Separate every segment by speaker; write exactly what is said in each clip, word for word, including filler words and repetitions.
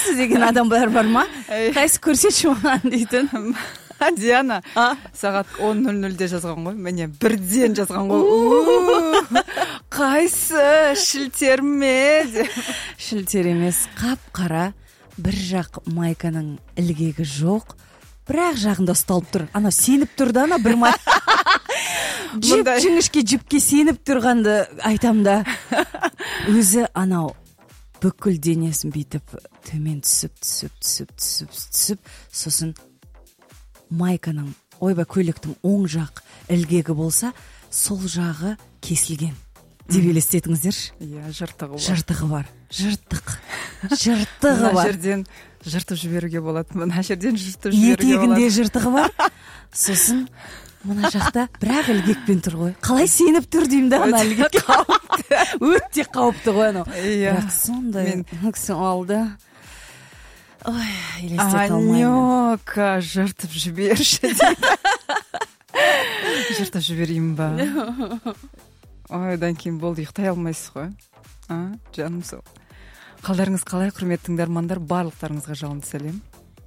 Speaker 1: қайсысы деген адамдар бар ма? Қайсы көрсетші маған дейтін.
Speaker 2: Диана сағат он нөл нөлде жазған ғой, міне бірден жазған ғой. Қайсы шілтер ме?
Speaker 1: Шілтер емес, қап-қара бір жақ майканың ілгегі жоқ, бірақ жағында ұсталып тұр. Ана сеніп тұр да, ана бір май. Жіп жіңішке жіпке сеніп тұрғанды айтам да. Өзі анау бүкіл денесін бүйтіп төмен түсіп, түсіп, түсіп, түсіп, түсіп, сосын майканың, ойбай көйлектің оң жақ ілгегі болса, сол жағы кесілген. Деп елестетіңіздерші.
Speaker 2: Иә, жыртығы бар.
Speaker 1: Жыртығы бар. Жыртық. Жыртығы бар.
Speaker 2: Мына жерден жыртып жіберуге болады. Мына жерден жыртып жіберуге болады.
Speaker 1: Етегінде жыртығы бар. Сосын мына жақта бірақ ілгекпен тұр ғой. Қалай сеніп тұр деймін да, ана ілгекке. Өте қауіпті ғой анау.
Speaker 2: Иә.
Speaker 1: Бірақ сондай максималды. Ой, елестете алмаймын.
Speaker 2: Анёка, жыртып жіберші дейді. Жыртып жіберейін ба? Ой, одан кейін болды, ұйықтай алмайсыз ғой. А, жаным сол. Қалдарыңыз қалай, құрметті тыңдармандар, барлықтарыңызға жалынды сәлем.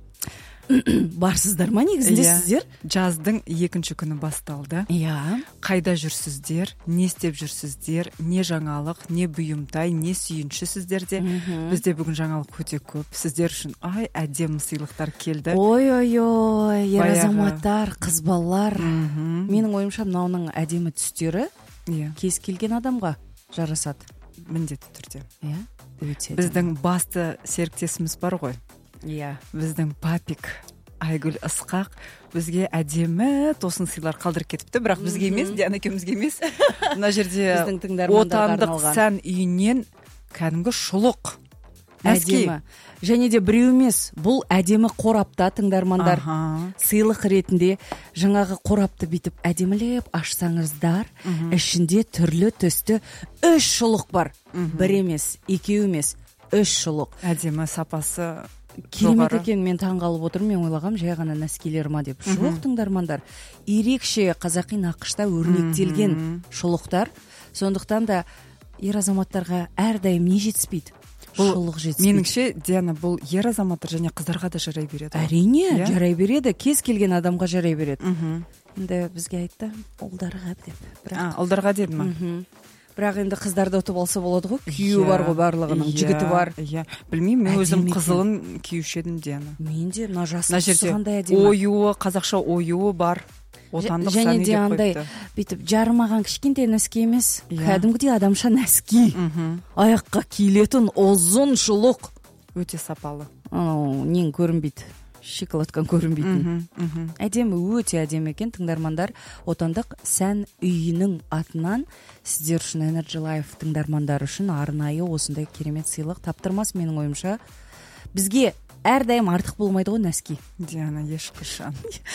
Speaker 1: Барсыздар ма негізінде сіздер?
Speaker 2: Жаздың екінші күні басталды.
Speaker 1: Иә.
Speaker 2: Қайда жүрсіздер, не істеп жүрсіздер, не жаңалық, не бұйымтай, не сүйінші сіздерде. Бізде бүгін жаңалық өте көп. Сіздер үшін ай әдемі сыйлықтар келді.
Speaker 1: Ой-ой-ой, ер азаматтар, қыз балалар. Менің ойымша мынауның әдемі түстері кез келген адамға жарасады.
Speaker 2: Міндетті түрде.
Speaker 1: Иә.
Speaker 2: Біздің басты серіктесіміз бар ғой.
Speaker 1: Иә.
Speaker 2: Біздің папик Айгүл Ысқақ бізге әдемі тосын сыйлар қалдырып кетіпті, бірақ бізге емес, Диана екеумізге емес. Мына жерде отандық сән үйінен кәдімгі шұлық.
Speaker 1: Әдемі. Және де біреу емес, бұл әдемі қорапта тыңдармандар. Сыйлық ретінде жаңағы қорапты бүйтіп әдемілеп ашсаңыздар, ішінде түрлі түсті үш шұлық бар. Бір емес, екеу емес, үш шұлық.
Speaker 2: Әдемі, сапасы
Speaker 1: керемет екен, мен таңғалып отырмын, мен ойлағам жай ғана нәскилер ма деп. Жоқ, тыңдармандар, ерекше қазақи нақышта өрнектелген шұлықтар. Сондықтан да ер азаматтарға әрдайым не жетіспейді? Шұлық жетіспейді.
Speaker 2: Меніңше, Диана, бұл ер азаматтар және қыздарға да жарай береді.
Speaker 1: Әрине, жарай береді, кез келген адамға жарай береді. Енді бізге айтты, ұлдарға деп.
Speaker 2: Ұлдарға деді ма?
Speaker 1: Бірақ енді қыздарды ұтып алса болады ғой, күйеуі бар ғой, барлығының жігіті бар.
Speaker 2: Иә, білмеймін, мен өзім қызылын киюші едім, Диана.
Speaker 1: Мен де мына жасы қандай әдемі.
Speaker 2: Оюы, қазақша оюы бар. Отандық сәні деп қойыпты.
Speaker 1: Және де андай, бүйтіп жарымаған кішкентай нәски емес, кәдімгідей адамша нәски. Аяққа киілетін ұзын шұлық.
Speaker 2: Өте сапалы.
Speaker 1: Нең көрінбейді. Шоколадкан көрінбейтін. Әдемі, өте әдемі екен, тыңдармандар. Отандық сән үйінің атынан сіздер үшін Energy Life тыңдармандар үшін арнайы осындай керемет сыйлық таптырмас, менің ойымша. Бізге әрдайым артық болмайды ғой нәски.
Speaker 2: Диана, ешқашан.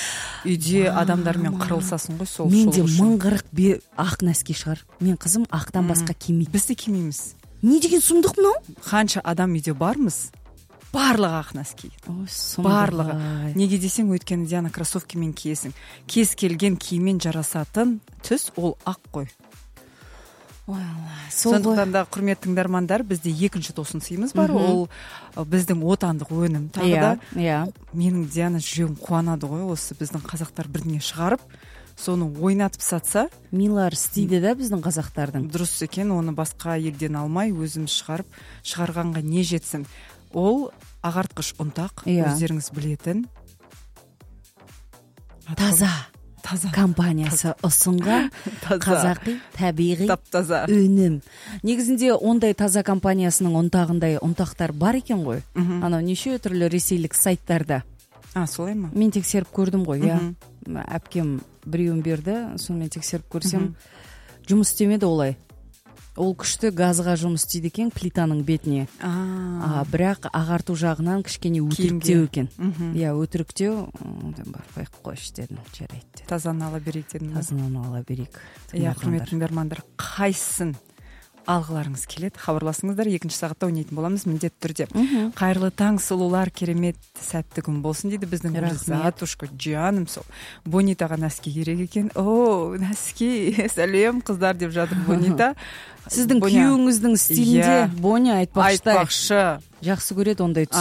Speaker 2: Үйде адамдармен қырылсасын ғой, сол шұлық
Speaker 1: үшін. Менде мың қырық ақ нәски шығар. Мен қызым ақтан басқа кимейді.
Speaker 2: Біз де кимейміз.
Speaker 1: Не деген сұмдық мынау?
Speaker 2: Қанша адам үйде бармыз? Барлығы ақ нәски. Барлығы. Неге десең, өйткені Диана кроссовкамен киесің. Кез келген киіммен жарасатын түс ол ақ қой. Сондықтан да, құрметті тыңдармандар, бізде екінші тосын сыйымыз бар. Ол біздің отандық өнім. Тағы да менің Диана жүрегім қуанады ғой, осы біздің қазақтар бірдеңе шығарып, соны ойнатып сатса.
Speaker 1: Милар істейді да біздің қазақтардың.
Speaker 2: Дұрыс екен, оны басқа елден алмай, өзіміз шығарып, шығарғанға не жетсін. Ол ағартқыш ұнтақ, өздеріңіз білетін.
Speaker 1: Таза. Таза компаниясы ұсынған қазақи табиғи өнім. Негізінде ондай таза компаниясының ұнтағындай ұнтақтар бар екен ғой. Анау неше түрлі ресейлік сайттарда.
Speaker 2: А, солай ма?
Speaker 1: Мен тексеріп көрдім ғой, иә. Әпкем біреуін берді, соны мен тексеріп көрсем, жұмыс істемеді олай. Ол күшті газға жұмыс істейді екен, плитаның бетіне. Бірақ ағарту жағынан кішкене өтіріктеу екен. Иә, өтіріктеу, бар, байқ қойшы дедім, жарайды.
Speaker 2: Тазаны ала берейік дедім.
Speaker 1: Тазаны ала берейік.
Speaker 2: Иә, құрметті тыңдармандар, қайсысын алғыларыңыз келеді, хабарласыңыздар, екінші сағатта ойнайтын боламыз міндетті түрде. Қайырлы таң, сұлулар, керемет сәтті күн болсын дейді біздің Затушка, жаным сол. Бонитаға нәски керек екен. О, нәски, сәлем қыздар деп жатыр Бонита.
Speaker 1: Сіздің күйеуіңіздің стилінде Боня айтпақшы.
Speaker 2: Айтпақшы.
Speaker 1: Жақсы көреді ондай